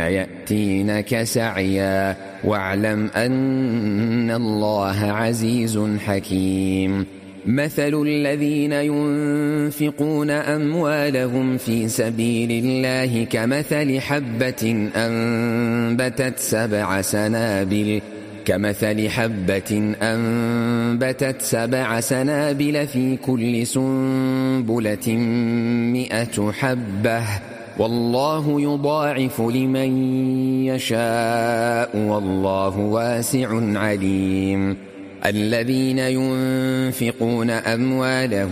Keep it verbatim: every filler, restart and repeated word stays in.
يأتينك سعيا واعلم أن الله عزيز حكيم. مثل الذين ينفقون أموالهم في سبيل الله كمثل حبة أنبتت سبع سنابل كمثل حبة أنبتت سبع سنابل في كل سنبلة مئة حبة والله يضاعف لمن يشاء والله واسع عليم. الذين ينفقون أموالهم